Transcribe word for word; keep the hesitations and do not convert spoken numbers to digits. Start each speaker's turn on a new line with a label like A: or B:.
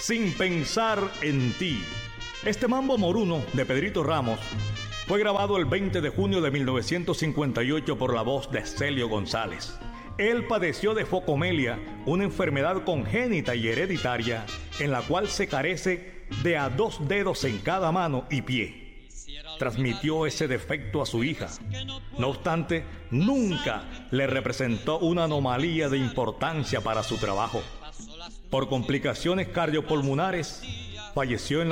A: Sin pensar en ti. Este mambo moruno de Pedrito Ramos fue grabado el veinte de junio de mil novecientos cincuenta y ocho por la voz de Celio González. Él padeció de focomelia, una enfermedad congénita y hereditaria en la cual se carece de a dos dedos en cada mano y pie. Transmitió ese defecto a su hija. No obstante, nunca le representó una anomalía de importancia para su trabajo. Por complicaciones cardiopulmonares, falleció en la